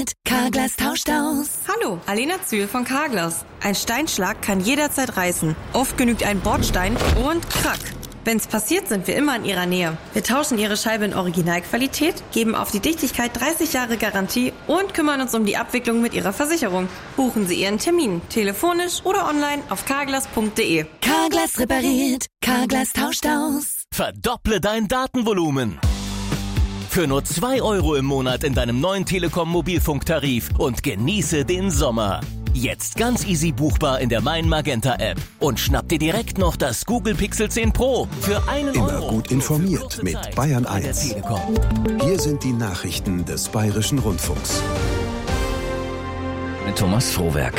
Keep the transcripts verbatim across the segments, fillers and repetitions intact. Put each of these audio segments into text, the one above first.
repariert, Carglass tauscht aus. Hallo, Alena Zühl von Carglass. Ein Steinschlag kann jederzeit reißen. Oft genügt ein Bordstein und krack. Wenn's passiert, sind wir immer in Ihrer Nähe. Wir tauschen Ihre Scheibe in Originalqualität, geben auf die Dichtigkeit dreißig Jahre Garantie und kümmern uns um die Abwicklung mit Ihrer Versicherung. Buchen Sie Ihren Termin, telefonisch oder online auf carglass punkt de. Carglass repariert, Carglass tauscht aus. Verdopple dein Datenvolumen. Für nur zwei Euro im Monat in deinem neuen Telekom-Mobilfunktarif und genieße den Sommer. Jetzt ganz easy buchbar in der Mein Magenta App. Und schnapp dir direkt noch das Google Pixel zehn Pro für einen Immer Euro. gut informiert mit Bayern eins. Hier sind die Nachrichten des Bayerischen Rundfunks. Mit Thomas Frohwerk.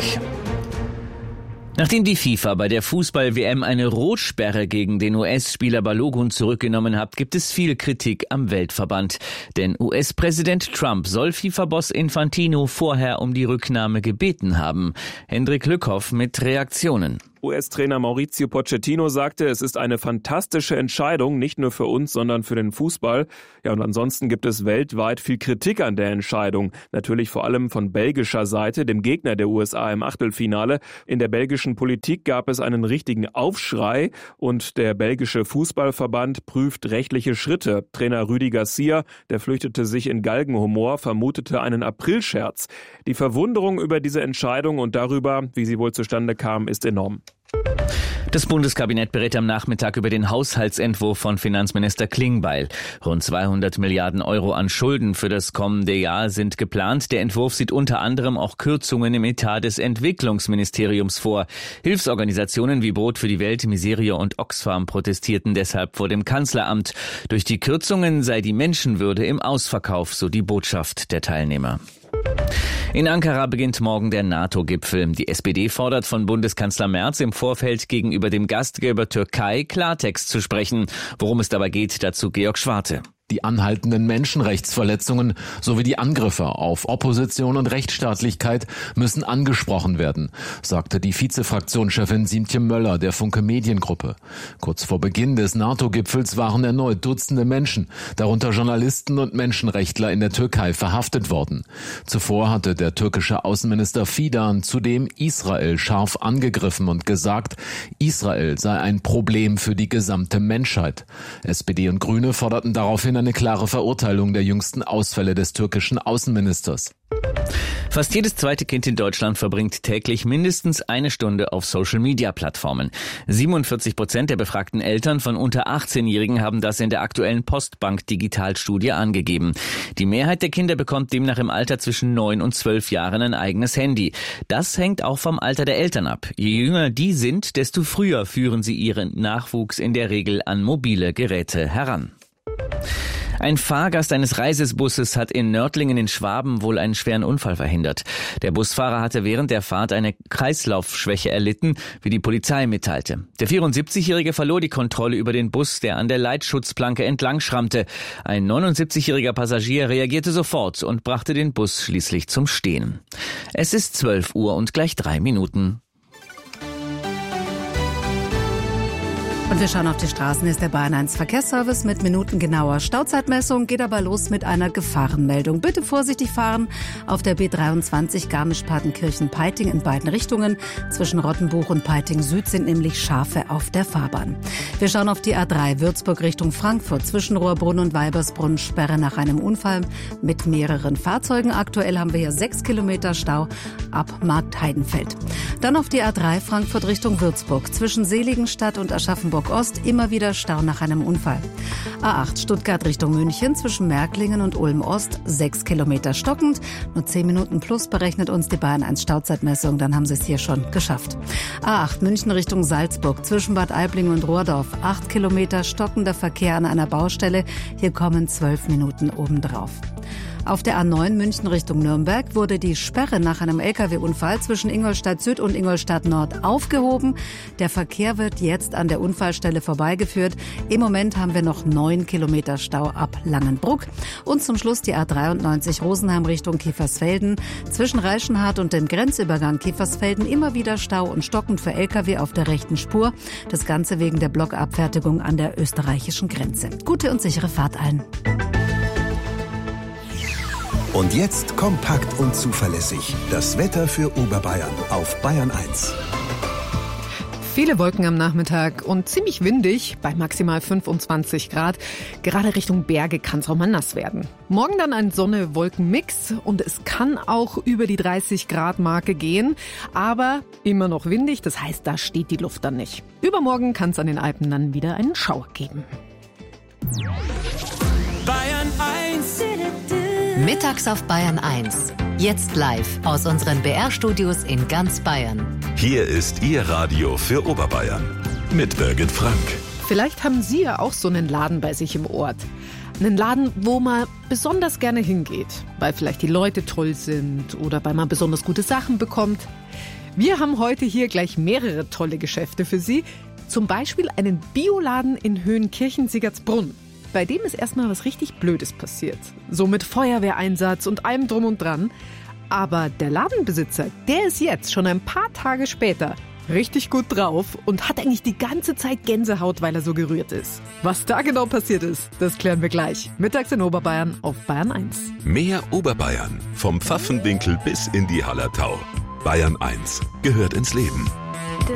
Nachdem die FIFA bei der Fußball-W M eine Rotsperre gegen den U S-Spieler Balogun zurückgenommen hat, gibt es viel Kritik am Weltverband. Denn U S-Präsident Trump soll FIFA-Boss Infantino vorher um die Rücknahme gebeten haben. Hendrik Lückhoff mit Reaktionen. U S-Trainer Mauricio Pochettino sagte, es ist eine fantastische Entscheidung, nicht nur für uns, sondern für den Fußball. Ja, und ansonsten gibt es weltweit viel Kritik an der Entscheidung. Natürlich vor allem von belgischer Seite, dem Gegner der U S A im Achtelfinale. In der belgischen Politik gab es einen richtigen Aufschrei und der belgische Fußballverband prüft rechtliche Schritte. Trainer Rudi Garcia, der flüchtete sich in Galgenhumor, vermutete einen Aprilscherz. Die Verwunderung über diese Entscheidung und darüber, wie sie wohl zustande kam, ist enorm. Das Bundeskabinett berät am Nachmittag über den Haushaltsentwurf von Finanzminister Klingbeil. Rund zweihundert Milliarden Euro an Schulden für das kommende Jahr sind geplant. Der Entwurf sieht unter anderem auch Kürzungen im Etat des Entwicklungsministeriums vor. Hilfsorganisationen wie Brot für die Welt, Miseria und Oxfam protestierten deshalb vor dem Kanzleramt. Durch die Kürzungen sei die Menschenwürde im Ausverkauf, so die Botschaft der Teilnehmer. In Ankara beginnt morgen der NATO-Gipfel. Die S P D fordert von Bundeskanzler Merz im Vorfeld gegenüber dem Gastgeber Türkei Klartext zu sprechen. Worum es dabei geht, dazu Georg Schwarte. Die anhaltenden Menschenrechtsverletzungen sowie die Angriffe auf Opposition und Rechtsstaatlichkeit müssen angesprochen werden, sagte die Vize-Fraktionschefin Siemtje Möller der Funke Mediengruppe. Kurz vor Beginn des NATO-Gipfels waren erneut Dutzende Menschen, darunter Journalisten und Menschenrechtler in der Türkei, verhaftet worden. Zuvor hatte der türkische Außenminister Fidan zudem Israel scharf angegriffen und gesagt, Israel sei ein Problem für die gesamte Menschheit. S P D und Grüne forderten daraufhin eine klare Verurteilung der jüngsten Ausfälle des türkischen Außenministers. Fast jedes zweite Kind in Deutschland verbringt täglich mindestens eine Stunde auf Social-Media-Plattformen. siebenundvierzig Prozent der befragten Eltern von unter achtzehnjährigen haben das in der aktuellen Postbank-Digitalstudie angegeben. Die Mehrheit der Kinder bekommt demnach im Alter zwischen neun und zwölf Jahren ein eigenes Handy. Das hängt auch vom Alter der Eltern ab. Je jünger die sind, desto früher führen sie ihren Nachwuchs in der Regel an mobile Geräte heran. Ein Fahrgast eines Reisebusses hat in Nördlingen in Schwaben wohl einen schweren Unfall verhindert. Der Busfahrer hatte während der Fahrt eine Kreislaufschwäche erlitten, wie die Polizei mitteilte. Der vierundsiebzigjährige verlor die Kontrolle über den Bus, der an der Leitschutzplanke entlang schrammte. Ein neunundsiebzigjähriger Passagier reagierte sofort und brachte den Bus schließlich zum Stehen. Es ist zwölf Uhr und gleich drei Minuten. Und wir schauen auf die Straßen. Ist der Bayern eins Verkehrsservice mit minutengenauer Stauzeitmessung, geht aber los mit einer Gefahrenmeldung. Bitte vorsichtig fahren auf der B dreiundzwanzig Garmisch-Partenkirchen-Peiting in beiden Richtungen. Zwischen Rottenbuch und Peiting Süd sind nämlich Schafe auf der Fahrbahn. Wir schauen auf die A drei Würzburg Richtung Frankfurt. Zwischen Rohrbrunn und Weibersbrunn Sperre nach einem Unfall mit mehreren Fahrzeugen. Aktuell haben wir hier sechs Kilometer Stau ab Markt Heidenfeld. Dann auf die A drei Frankfurt Richtung Würzburg. Zwischen Seligenstadt und Aschaffenburg Ost immer wieder Stau nach einem Unfall. A acht Stuttgart Richtung München zwischen Märklingen und Ulm Ost sechs Kilometer stockend. Nur zehn Minuten plus berechnet uns die Bayern eins Stauzeitmessung, dann haben sie es hier schon geschafft. A acht München Richtung Salzburg zwischen Bad Aibling und Rohrdorf acht Kilometer stockender Verkehr an einer Baustelle. Hier kommen zwölf Minuten obendrauf. Auf der A neun München Richtung Nürnberg wurde die Sperre nach einem L K W-Unfall zwischen Ingolstadt Süd und Ingolstadt Nord aufgehoben. Der Verkehr wird jetzt an der Unfallstelle vorbeigeführt. Im Moment haben wir noch neun Kilometer Stau ab Langenbruck. Und zum Schluss die A dreiundneunzig Rosenheim Richtung Kiefersfelden. Zwischen Reichenhard und dem Grenzübergang Kiefersfelden immer wieder Stau und stockend für L K W auf der rechten Spur. Das Ganze wegen der Blockabfertigung an der österreichischen Grenze. Gute und sichere Fahrt allen. Und jetzt kompakt und zuverlässig. Das Wetter für Oberbayern auf Bayern eins. Viele Wolken am Nachmittag und ziemlich windig bei maximal fünfundzwanzig Grad. Gerade Richtung Berge kann es auch mal nass werden. Morgen dann ein Sonne-Wolken-Mix und es kann auch über die dreißig Grad Marke gehen. Aber immer noch windig, das heißt, da steht die Luft dann nicht. Übermorgen kann es an den Alpen dann wieder einen Schauer geben. Bayern eins. Mittags auf Bayern eins. Jetzt live aus unseren B R-Studios in ganz Bayern. Hier ist Ihr Radio für Oberbayern mit Birgit Frank. Vielleicht haben Sie ja auch so einen Laden bei sich im Ort. Einen Laden, wo man besonders gerne hingeht, weil vielleicht die Leute toll sind oder weil man besonders gute Sachen bekommt. Wir haben heute hier gleich mehrere tolle Geschäfte für Sie. Zum Beispiel einen Bioladen in Höhenkirchen-Siegertsbrunn. Bei dem ist erstmal was richtig Blödes passiert. So mit Feuerwehreinsatz und allem drum und dran. Aber der Ladenbesitzer, der ist jetzt schon ein paar Tage später richtig gut drauf und hat eigentlich die ganze Zeit Gänsehaut, weil er so gerührt ist. Was da genau passiert ist, das klären wir gleich. Mittags in Oberbayern auf Bayern eins. Mehr Oberbayern. Vom Pfaffenwinkel bis in die Hallertau. Bayern eins gehört ins Leben.